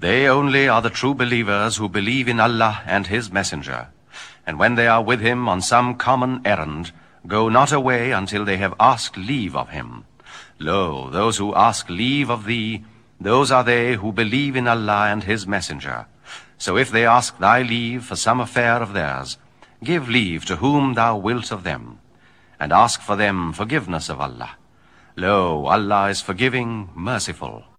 They only are the true believers who believe in Allah and His Messenger. And when they are with him on some common errand, go not away until they have asked leave of him. Lo, those who ask leave of thee, those are they who believe in Allah and His Messenger. So if they ask thy leave for some affair of theirs, give leave to whom thou wilt of them, and ask for them forgiveness of Allah. Lo, Allah is forgiving, merciful.